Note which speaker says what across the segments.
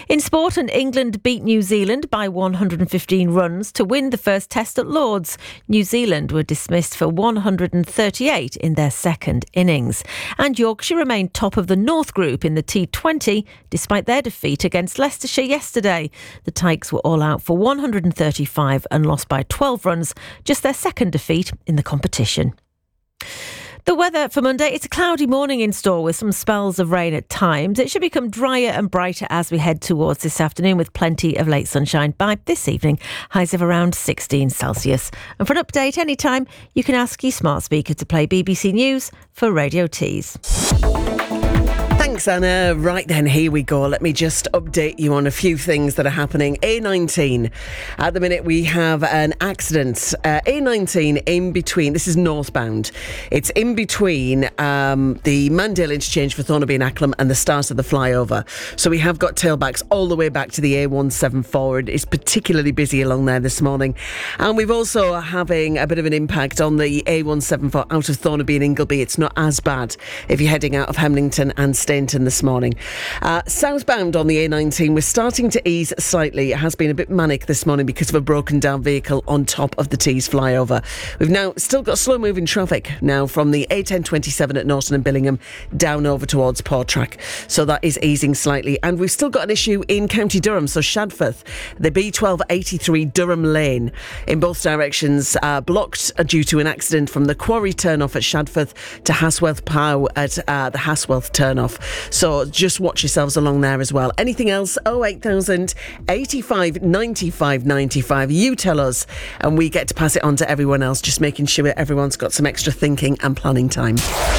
Speaker 1: In sport, and England beat New Zealand by 115 runs to win the first test at Lord's. New Zealand were dismissed for 138 in their second innings. And Yorkshire remained top of the North Group in the T20 despite their defeat against Leicestershire yesterday. The Tykes were all out for 135 and lost by 12 runs, just their second defeat in the competition. The weather for Monday, it's a cloudy morning in store with some spells of rain at times. It should become drier and brighter as we head towards this afternoon with plenty of late sunshine by this evening. Highs of around 16 Celsius. And for an update anytime, you can ask your smart speaker to play BBC News for Radio Tees.
Speaker 2: Thanks, Anna. Right then, here we go. Let me just update you on a few things that are happening. A19. At the minute, we have an accident. A19 in between. This is northbound. It's in between the Mandale interchange for Thornaby and Acklam and the start of the flyover. So we have got tailbacks all the way back to the A174. It's particularly busy along there this morning. And we've also having a bit of an impact on the A174 out of Thornaby and Ingleby. It's not as bad if you're heading out of Hemlington and Stainton this morning. Southbound on the A19, we're starting to ease slightly. It has been a bit manic this morning because of a broken down vehicle on top of the Tees flyover. We've now still got slow moving traffic now from the A1027 at Norton and Billingham down over towards Portrack. So that is easing slightly. And we've still got an issue in County Durham, so Shadforth, the B1283 Durham Lane in both directions blocked due to an accident from the quarry turn-off at Shadforth to Hasworth Pow at the Hasworth turn-off. So just watch yourselves along there as well. Anything else? 08000 85 95 95. You tell us and we get to pass it on to everyone else, just making sure that everyone's got some extra thinking and planning time.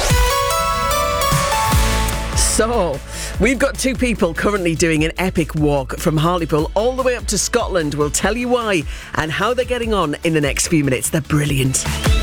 Speaker 2: So, we've got two people currently doing an epic walk from Hartlepool all the way up to Scotland. We'll tell you why and how they're getting on in the next few minutes. They're brilliant.